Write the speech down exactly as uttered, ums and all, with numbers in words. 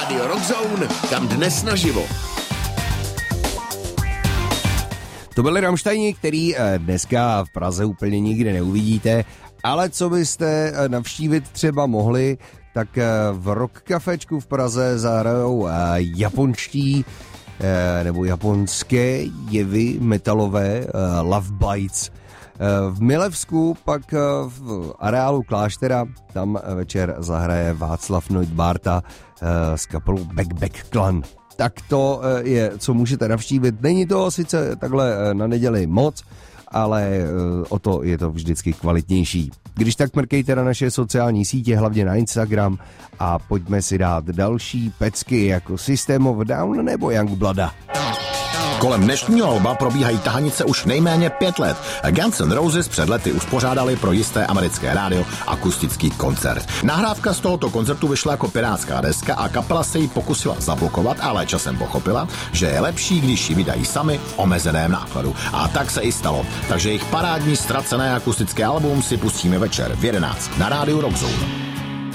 Rádio Rockzone, kam dnes naživo. To byli Rammsteini, který dneska v Praze úplně nikde neuvidíte, ale co byste navštívit třeba mohli, tak v Rock Cafečku v Praze zahrajou japonští nebo japonské jevy metalové Love Bites. V Milevsku pak v areálu Kláštera tam večer zahraje Václav Neudbárta s kapelou Back Back Clan. Tak to je, co můžete navštívit. Není to sice takhle na neděli moc, ale o to je to vždycky kvalitnější. Když tak mrkejte na naše sociální sítě, hlavně na Instagram, a pojďme si dát další pecky jako System of a Down nebo Youngblooda. Kolem dnešního alba probíhají tahanice už nejméně pět let. Guns N' Roses před lety uspořádali pro jisté americké rádio akustický koncert. Nahrávka z tohoto koncertu vyšla jako pirátská deska a kapela se ji pokusila zablokovat, ale časem pochopila, že je lepší, když ji vydají sami v omezeném nákladu. A tak se i stalo. Takže jejich parádní ztracené akustické album si pustíme večer v jedenáct na rádiu Rockzone.